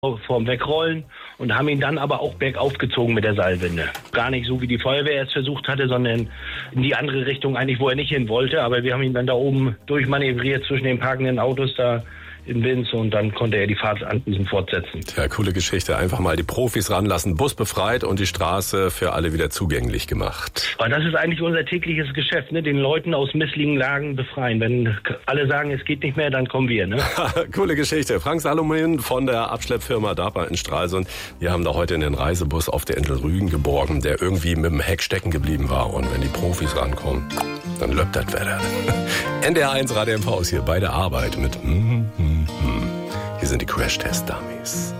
vorm Wegrollen und haben ihn dann aber auch bergauf gezogen mit der Seilwinde. Gar nicht so, wie die Feuerwehr es versucht hatte, sondern in die andere Richtung eigentlich, wo er nicht hin wollte. Aber wir haben ihn dann da oben durchmanövriert zwischen den parkenden Autos da in Binz und dann konnte er die Fahrt anschließend fortsetzen. Ja, coole Geschichte. Einfach mal die Profis ranlassen, Bus befreit und die Straße für alle wieder zugänglich gemacht. Aber das ist eigentlich unser tägliches Geschäft, ne? Den Leuten aus misslichen Lagen befreien. Wenn alle sagen, es geht nicht mehr, dann kommen wir. Ne? Coole Geschichte. Frank Salomon von der Abschleppfirma DAPA in Stralsund. Wir haben da heute den Reisebus auf der Insel Rügen geborgen, der irgendwie mit dem Heck stecken geblieben war. Und wenn die Profis rankommen, dann löppt das Wetter. NDR 1 Radio MV ist hier bei der Arbeit mit Hier sind die Crash-Test-Dummies.